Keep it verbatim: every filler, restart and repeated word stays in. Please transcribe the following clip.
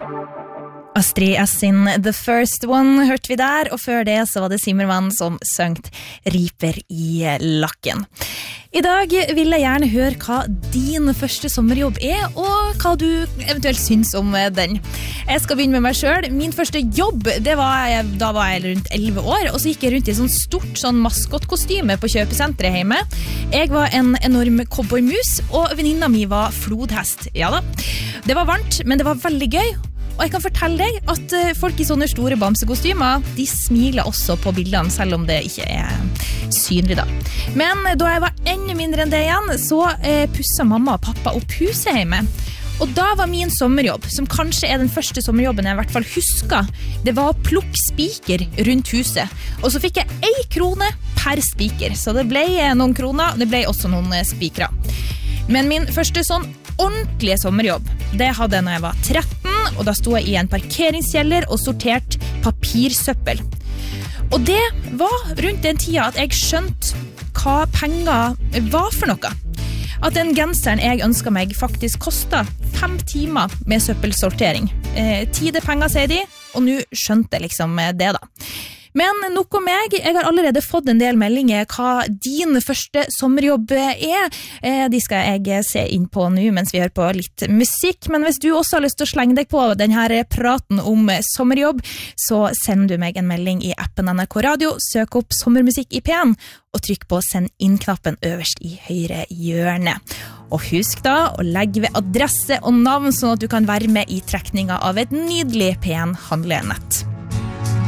Astrid S sin The First One hørte vi der, og før det så var det Zimmermann som søngt Riper i lakken. I dag vil jeg gjerne høre hva din første sommerjobb er, og hva du eventuelt syns om den. Jeg skal begynne med meg selv. Min første jobb, det var, da var jeg rundt elleve år, og så gikk jeg rundt i sånn stort sånn maskotkostyme på kjøpesenteret hjemme. Jeg var en enorm cowboymus, og venninna mi var flodhest. Ja da, det var varmt, men det var veldig gøy. Og jeg kan fortelle deg at folk i sånne store bamsekostymer, de smiler også på bildene, selv om det ikke er synlig da. Men da jeg var enda mindre enn det igjen, så eh, pusset mamma og pappa opp huset hjemme. Og da var min sommerjobb, som kanskje er den første sommerjobben jeg i hvert fall husker, det var å plukke spiker rundt huset. Og så fikk jeg ei krone per spiker, så det ble noen kroner, det ble også noen spikere. Men min første sånn ordentlige sommerjobb, det hadde jeg når jeg var tretten, og da sto jeg i en parkeringskjeller og sorterte papirsøppel. Og det var rundt den tida at jeg skjønte hva penger var for noe. At den genseren jeg ønsket meg faktisk kostet fem timer med søppelsortering. Eh, Tid er penger, sier de, og nå skjønte jeg liksom det da. Men nok om meg, jeg har allerede fått en del meldinger hva din første sommerjobb er. De skal jeg se inn på nå mens vi hører på litt musikk. Men hvis du også har lyst til å slenge deg på denne praten om sommerjobb, så send du meg en melding i appen N R K Radio, søk opp sommermusikk i P en, og trykk på send inn-knappen øverst i høyre hjørne. Og husk da å legge ved adresse og navn, sånn at du kan være med i trekninga av et nydelig P en handlenett.